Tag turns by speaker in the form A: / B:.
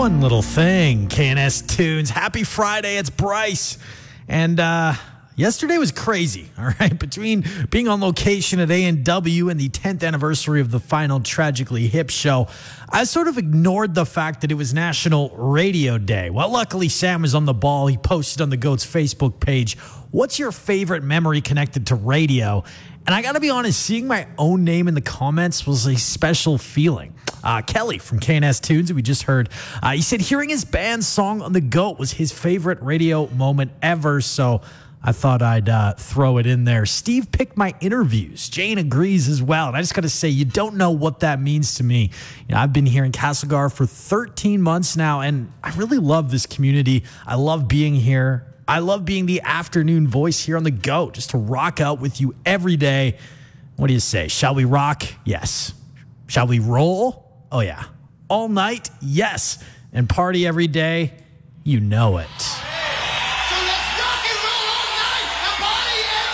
A: One Little Thing, KNS Tunes. Happy Friday, it's Bryce. And yesterday was crazy, all right? Between being on location at A&W and the 10th anniversary of the final Tragically Hip show, I sort of ignored the fact that it was National Radio Day. Well, luckily, Sam was on the ball. He posted on the GOAT's Facebook page, "What's your favorite memory connected to radio?" And I got to be honest, seeing my own name in the comments was a special feeling. Kelly from KNS Tunes, who we just heard, he said hearing his band's song on the GOAT was his favorite radio moment ever, so I thought I'd throw it in there. Steve picked my interviews. Jane agrees as well. And I just got to say, you don't know what that means to me. You know, I've been here in Castlegar for 13 months now, and I really love this community. I love being here. I love being the afternoon voice here on the GOAT, just to rock out with you every day. What do you say? Shall we rock? Yes. Shall we roll? Oh, yeah. All night? Yes. And party every day? You know it.